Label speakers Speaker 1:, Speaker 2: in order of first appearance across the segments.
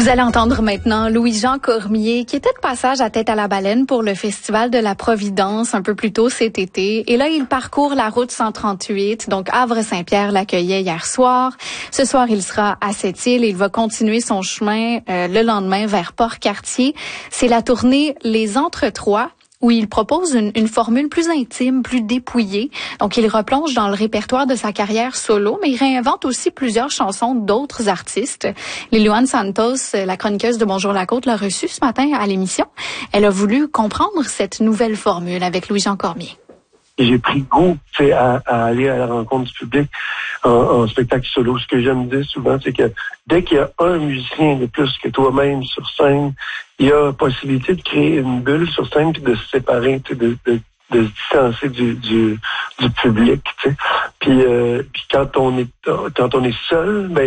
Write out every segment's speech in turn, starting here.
Speaker 1: Vous allez entendre maintenant Louis-Jean Cormier, qui était de passage à Tête à la Baleine pour le Festival de la Providence un peu plus tôt cet été. Et là, il parcourt la route 138. Donc, Havre-Saint-Pierre l'accueillait hier soir. Ce soir, il sera à Sept-Îles et il va continuer son chemin le lendemain vers Port-Cartier. C'est la tournée Les Entre-Trois, où il propose une formule plus intime, plus dépouillée. Donc, il replonge dans le répertoire de sa carrière solo, mais il réinvente aussi plusieurs chansons d'autres artistes. Liliane Santos, la chroniqueuse de Bonjour la Côte, l'a reçue ce matin à l'émission. Elle a voulu comprendre cette nouvelle formule avec Louis-Jean Cormier.
Speaker 2: J'ai pris goût à aller à la rencontre du public en spectacle solo. Ce que j'aime dire souvent, c'est que dès qu'il y a un musicien de plus que toi-même sur scène, il y a possibilité de créer une bulle sur scène puis de se séparer, de se distancer du public. T'sais. Puis quand on est seul, ben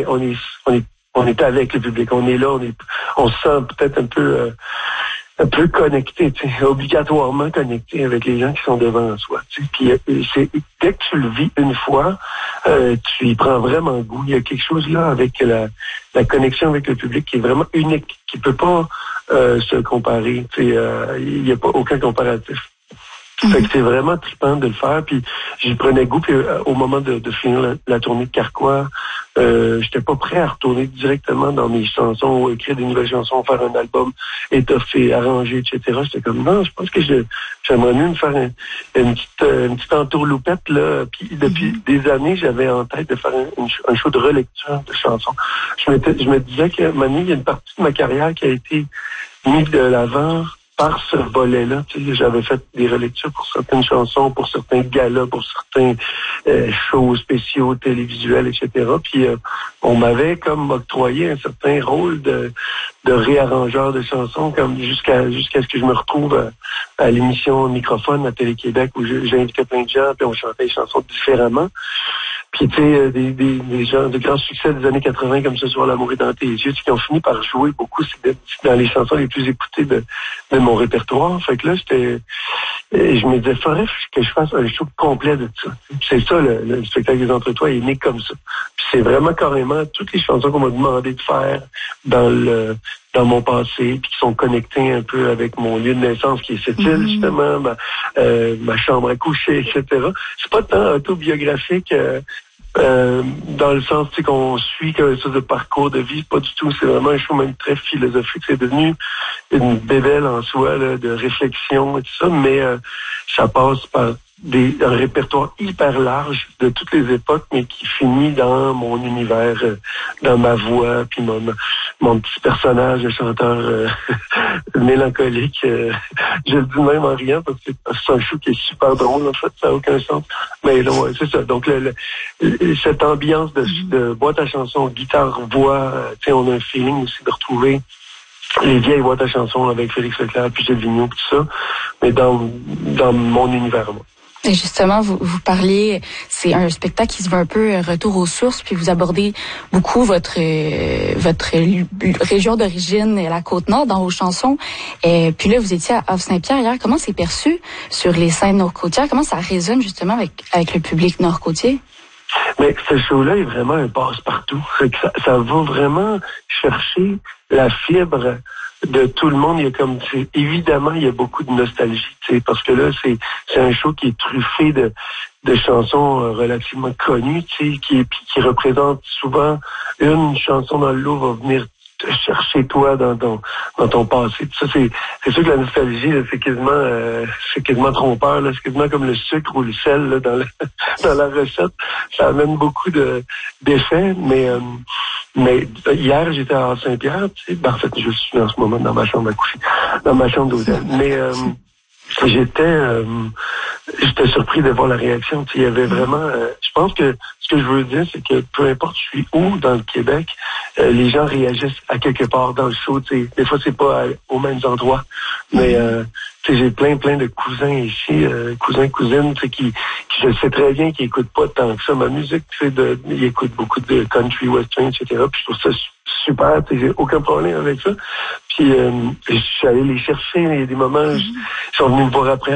Speaker 2: on est avec le public. On est là, on se sent peut-être un peu connecté, obligatoirement connecté avec les gens qui sont devant soi. Puis dès que tu le vis une fois, tu y prends vraiment goût. Il y a quelque chose là avec la connexion avec le public qui est vraiment unique, qui peut pas se comparer. Il n'y a pas aucun comparatif. Fait que c'est vraiment trippant de le faire. Puis j'y prenais goût. Puis au moment de finir la tournée de Carquois, j'étais pas prêt à retourner directement dans mes chansons, ou écrire des nouvelles chansons, faire un album étoffé, arrangé, etc. J'étais comme non, je pense que j'aimerais mieux me faire une petite entourloupette là. Puis depuis des années, j'avais en tête de faire un show de relecture de chansons. Je me disais que maintenant, il y a une partie de ma carrière qui a été mise de l'avant par ce volet-là. J'avais fait des relectures pour certaines chansons, pour certains galas, pour certains shows spéciaux, télévisuels, etc. Puis on m'avait comme octroyé un certain rôle de réarrangeur de chansons, comme jusqu'à ce que je me retrouve à l'émission Microphone à Télé-Québec, où j'invitais plein de gens, puis on chantait les chansons différemment. Puis tu sais, des gens de grands succès des années 80 comme Ce soir l'amour est dans tes yeux, qui ont fini par jouer beaucoup dans les chansons les plus écoutées de mon répertoire. Fait que là, je me disais, faudrait que je fasse un show complet de ça. Puis c'est ça, le spectacle des Entre-Trois est né comme ça. Puis c'est vraiment carrément toutes les chansons qu'on m'a demandé de faire dans mon passé, puis qui sont connectées un peu avec mon lieu de naissance, qui est Sept-Îles, justement, ma chambre à coucher, etc. C'est pas tant autobiographique dans le sens qu'on suit quelque chose de parcours de vie, pas du tout. C'est vraiment un show même très philosophique. C'est devenu une bébelle en soi là, de réflexion et tout ça, mais ça passe par un répertoire hyper large de toutes les époques, mais qui finit dans mon univers, dans ma voix, puis mon petit personnage de chanteur mélancolique. Je le dis même en riant parce que c'est un show qui est super drôle, en fait, ça n'a aucun sens. Mais là, ouais, c'est ça. Donc cette ambiance de boîte à chansons, guitare, voix, on a un feeling aussi de retrouver les vieilles boîtes à chansons avec Félix Leclerc, puis Gilles Vigneault, tout ça, mais dans mon univers, moi.
Speaker 1: Et justement, vous parliez, c'est un spectacle qui se veut un peu retour aux sources, puis vous abordez beaucoup votre région d'origine, la Côte-Nord, dans vos chansons. Et puis là, vous étiez à Havre-Saint-Pierre hier. Comment c'est perçu sur les scènes nord-côtières? Comment ça résonne justement avec le public nord-côtier?
Speaker 2: Mais ce show-là est vraiment un passe-partout. Ça va vraiment chercher la fibre de tout le monde. Il y a comme, évidemment, il y a beaucoup de nostalgie, parce que là, c'est un show qui est truffé de chansons relativement connues, qui représente souvent une chanson dans le lot va venir te chercher toi dans ton passé. Ça, c'est sûr que la nostalgie, là, c'est quasiment trompeur, là. C'est quasiment comme le sucre ou le sel là, dans la recette. Ça amène beaucoup d'effets, mais hier, j'étais à Saint-Pierre, en fait, je suis en ce moment dans ma chambre à coucher, dans ma chambre d'hôtel. Mais j'étais surpris de voir la réaction. Il y avait vraiment... je pense que ce que je veux dire, c'est que peu importe je suis où dans le Québec, les gens réagissent à quelque part dans le show. Des fois, c'est pas aux mêmes endroits, mais j'ai plein de cousins ici, cousines, qui je sais très bien qu'ils écoutent pas tant que ça ma musique. Ils écoutent beaucoup de country, western, etc. Puis je trouve ça super, j'ai aucun problème avec ça. Puis je suis allé les chercher. Il y a des moments, ils sont venus me voir après